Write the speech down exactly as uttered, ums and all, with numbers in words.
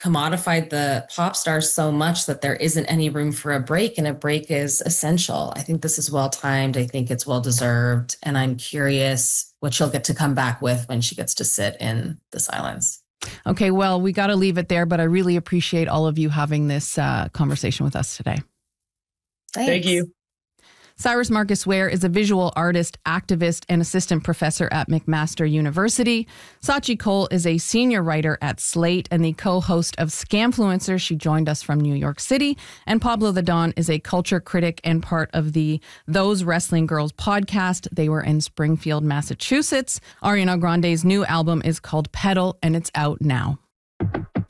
commodified the pop stars so much that there isn't any room for a break, and a break is essential. I think this is well timed. I think it's well deserved. And I'm curious what she'll get to come back with when she gets to sit in the silence. Okay, well, we got to leave it there, but I really appreciate all of you having this uh, conversation with us today. Thanks. Thank you. Cyrus Marcus Ware is a visual artist, activist, and assistant professor at McMaster University. Sachi Cole is a senior writer at Slate and the co-host of Scamfluencer. She joined us from New York City. And Pablo the Don is a culture critic and part of the Those Wrestling Girls podcast. They were in Springfield, Massachusetts. Ariana Grande's new album is called Pedal, and it's out now.